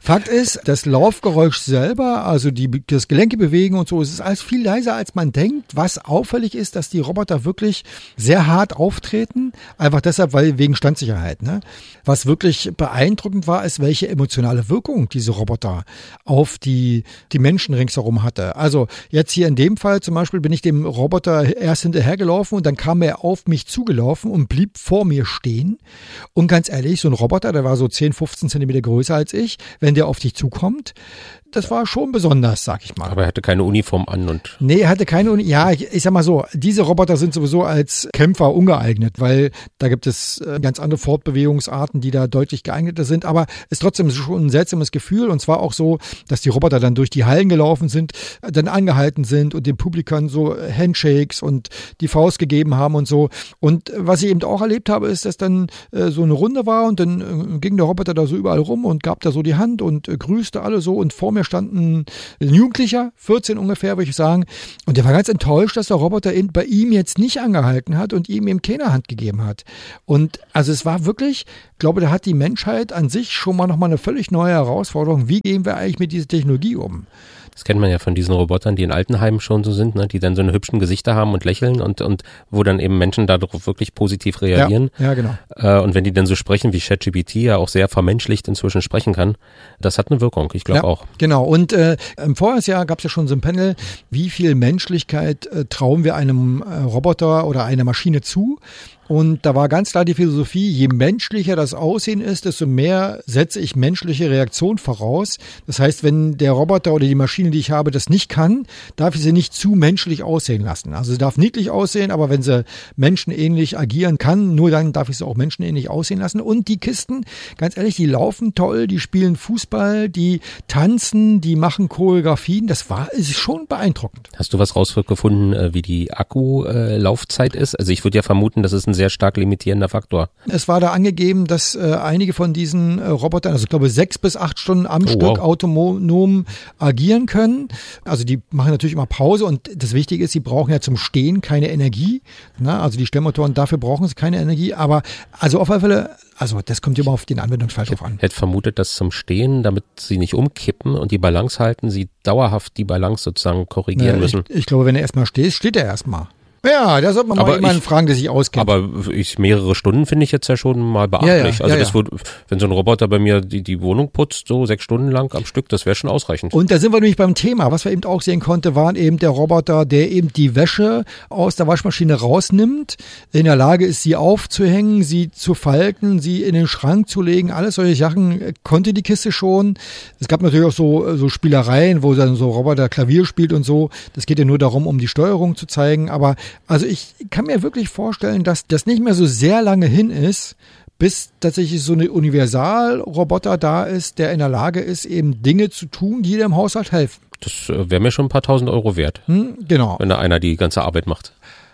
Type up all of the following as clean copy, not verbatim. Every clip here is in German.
Fakt ist, das Laufgeräusch selber, also das Gelenke bewegen und so, es ist alles viel leiser, als man denkt. Was auffällig ist, dass die Roboter wirklich sehr hart auftreten, einfach deshalb, weil wegen Standsicherheit. Ne? Was wirklich beeindruckend war, ist, welche emotionale Wirkung diese Roboter auf die Menschen ringsherum hatte. Also jetzt hier in dem Fall zum Beispiel bin ich dem Roboter erst hinterhergelaufen und dann kam er auf mich zugelaufen und blieb vor mir stehen. Und ganz ehrlich, so ein Roboter, der war so 10, 15 Zentimeter größer als ich, wenn der auf dich zukommt, das war schon besonders, sag ich mal. Aber er hatte keine Uniform an und... Nee, er hatte keine Uniform. Ja, ich sag mal so, diese Roboter sind sowieso als Kämpfer ungeeignet, weil da gibt es ganz andere Fortbewegungsarten, die da deutlich geeigneter sind. Aber es ist trotzdem schon ein seltsames Gefühl. Und zwar auch so, dass die Roboter dann durch die Hallen gelaufen sind, dann angehalten sind und den Publikern so Handshakes und die Faust gegeben haben und so. Und was ich eben auch erlebt habe, ist, dass dann so eine Runde war und dann ging der Roboter da so überall rum und gab da so die Hand und grüßte alle so und vor mir stand ein Jugendlicher, 14 ungefähr, würde ich sagen, und der war ganz enttäuscht, dass der Roboter bei ihm jetzt nicht angehalten hat und ihm eben keine Hand gegeben hat. Und also es war wirklich, ich glaube, da hat die Menschheit an sich schon mal nochmal eine völlig neue Herausforderung. Wie gehen wir eigentlich mit dieser Technologie um? Das kennt man ja von diesen Robotern, die in Altenheimen schon so sind, ne? Die dann so eine hübschen Gesichter haben und lächeln und wo dann eben Menschen darauf wirklich positiv reagieren. Ja, genau. Und wenn die dann so sprechen, wie ChatGPT ja auch sehr vermenschlicht inzwischen sprechen kann, das hat eine Wirkung, ich glaube auch. Genau, und im Vorjahresjahr gab es ja schon so ein Panel, wie viel Menschlichkeit trauen wir einem Roboter oder einer Maschine zu? Und da war ganz klar die Philosophie, je menschlicher das Aussehen ist, desto mehr setze ich menschliche Reaktion voraus. Das heißt, wenn der Roboter oder die Maschine, die ich habe, das nicht kann, darf ich sie nicht zu menschlich aussehen lassen. Also sie darf niedlich aussehen, aber wenn sie menschenähnlich agieren kann, nur dann darf ich sie auch menschenähnlich aussehen lassen. Und die Kisten, ganz ehrlich, die laufen toll, die spielen Fußball, die tanzen, die machen Choreografien. Ist schon beeindruckend. Hast du was rausgefunden, wie die Akkulaufzeit ist? Also ich würde ja vermuten, das ist ein sehr stark limitierender Faktor. Es war da angegeben, dass einige von diesen Robotern, also ich glaube 6 bis 8 Stunden am Stück autonom agieren können. Also die machen natürlich immer Pause und das Wichtige ist, sie brauchen ja zum Stehen keine Energie. Na, also die Stellmotoren, dafür brauchen sie keine Energie. Aber also auf alle Fälle, also das kommt immer auf den Anwendungsfall drauf an. Ich hätte vermutet, dass zum Stehen, damit sie nicht umkippen und die Balance halten, sie dauerhaft die Balance sozusagen korrigieren müssen. Ich glaube, wenn er erstmal steht er erstmal. Ja, da sollte man mal jemanden fragen, der sich auskennt. Aber mehrere Stunden finde ich jetzt ja schon mal beachtlich. Wenn so ein Roboter bei mir die Wohnung putzt, so 6 Stunden lang am Stück, das wäre schon ausreichend. Und da sind wir nämlich beim Thema. Was wir eben auch sehen konnten, waren eben der Roboter, der eben die Wäsche aus der Waschmaschine rausnimmt, in der Lage ist, sie aufzuhängen, sie zu falten, sie in den Schrank zu legen. Alles solche Sachen konnte die Kiste schon. Es gab natürlich auch so Spielereien, wo dann so Roboter Klavier spielt und so. Das geht ja nur darum, um die Steuerung zu zeigen. Aber also ich kann mir wirklich vorstellen, dass das nicht mehr so sehr lange hin ist, bis tatsächlich so eine Universalroboter da ist, der in der Lage ist, eben Dinge zu tun, die dir im Haushalt helfen. Das wäre mir schon ein paar tausend Euro wert, genau. Wenn da einer die ganze Arbeit macht.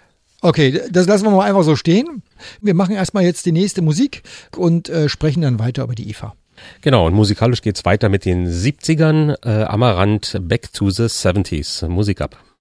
Okay, das lassen wir mal einfach so stehen. Wir machen erstmal jetzt die nächste Musik und sprechen dann weiter über die IFA. Genau, und musikalisch geht's weiter mit den 70ern. Amaranth, Back to the 70s. Musik ab.